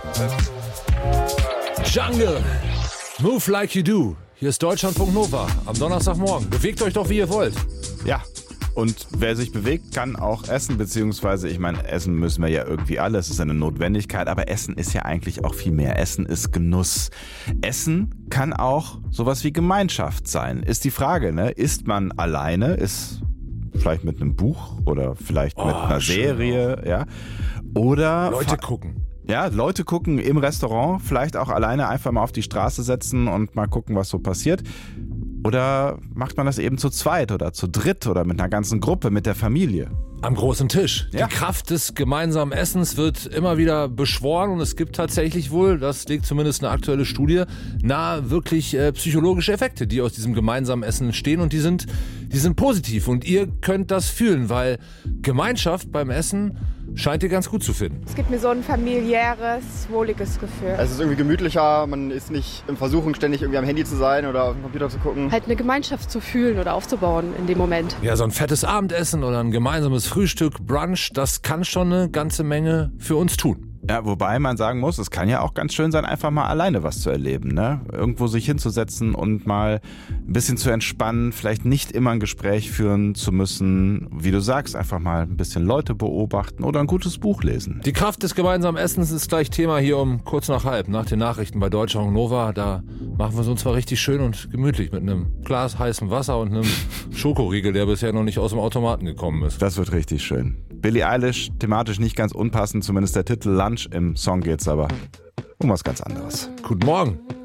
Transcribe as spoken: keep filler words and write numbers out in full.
Jungle, move like you do. Hier ist Deutschlandfunk Nova am Donnerstagmorgen. Bewegt euch doch, wie ihr wollt. Ja, und wer sich bewegt, kann auch essen, beziehungsweise, ich meine, essen müssen wir ja irgendwie alle, es ist eine Notwendigkeit, aber Essen ist ja eigentlich auch viel mehr. Essen ist Genuss. Essen kann auch sowas wie Gemeinschaft sein. Ist die Frage, ne? Isst man alleine, ist vielleicht mit einem Buch oder vielleicht mit Oh, einer schön. Serie, ja? Oder Leute fa- gucken. Ja, Leute gucken im Restaurant, vielleicht auch alleine einfach mal auf die Straße setzen und mal gucken, was so passiert. Oder macht man das eben zu zweit oder zu dritt oder mit einer ganzen Gruppe, mit der Familie? Am großen Tisch. Ja. Die Kraft des gemeinsamen Essens wird immer wieder beschworen und es gibt tatsächlich wohl, das legt zumindest eine aktuelle Studie nahe, wirklich äh, psychologische Effekte, die aus diesem gemeinsamen Essen entstehen und die sind, die sind positiv und ihr könnt das fühlen, weil Gemeinschaft beim Essen scheint ihr ganz gut zu finden. Es gibt mir so ein familiäres, wohliges Gefühl. Es ist irgendwie gemütlicher, man ist nicht in Versuchung, ständig irgendwie am Handy zu sein oder auf dem Computer zu gucken. Halt eine Gemeinschaft zu fühlen oder aufzubauen in dem Moment. Ja, so ein fettes Abendessen oder ein gemeinsames Frühstück, Brunch, das kann schon eine ganze Menge für uns tun. Ja, wobei man sagen muss, es kann ja auch ganz schön sein, einfach mal alleine was zu erleben, ne? Irgendwo sich hinzusetzen und mal ein bisschen zu entspannen, vielleicht nicht immer ein Gespräch führen zu müssen. Wie du sagst, einfach mal ein bisschen Leute beobachten oder ein gutes Buch lesen. Die Kraft des gemeinsamen Essens ist gleich Thema hier um kurz nach halb, nach den Nachrichten bei Deutschland Nova. Da machen wir es uns zwar richtig schön und gemütlich mit einem Glas heißem Wasser und einem Schokoriegel, der bisher noch nicht aus dem Automaten gekommen ist. Das wird richtig schön. Billie Eilish, thematisch nicht ganz unpassend, zumindest der Titel Lunch. Im Song geht's aber um was ganz anderes. Guten Morgen.